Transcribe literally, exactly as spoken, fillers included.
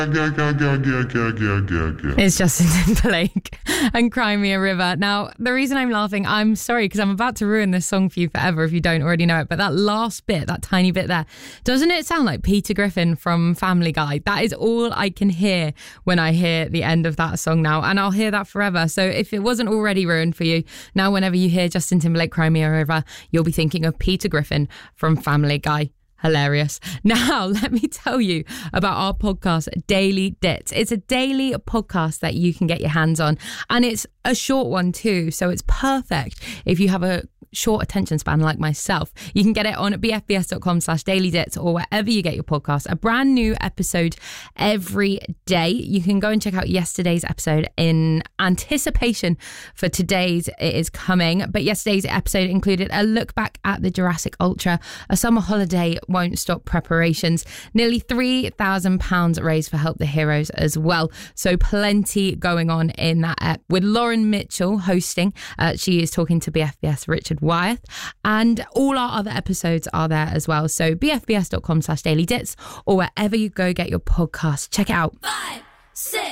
It's Justin Timberlake and Cry Me a River. Now, the reason I'm laughing, I'm sorry, because I'm about to ruin this song for you forever if you don't already know it, but that last bit, that tiny bit there, doesn't it sound like Peter Griffin from Family Guy? That is all I can hear when I hear the end of that song now, and I'll hear that forever. So if it wasn't already ruined for you, now whenever you hear Justin Timberlake Cry Me a River, you'll be thinking of Peter Griffin from Family Guy. Hilarious. Now, let me tell you about our podcast, Daily Dits. It's a daily podcast that you can get your hands on, and it's a short one too, so it's perfect if you have a short attention span like myself. You can get it on bfbs.com slash daily dits or wherever you get your podcast. A brand new episode every day. You can go and check out yesterday's episode in anticipation for today's. It is coming. But yesterday's episode included a look back at the Jurassic Ultra, a summer holiday won't stop preparations, nearly three thousand pounds raised for Help the Heroes as well. So plenty going on in that ep. With Lauren Mitchell hosting, uh, she is talking to B F B S Richard Wyeth, and all our other episodes are there as well. So bfbs.com slash daily dits or wherever you go get your podcast. Check it out. Five, six.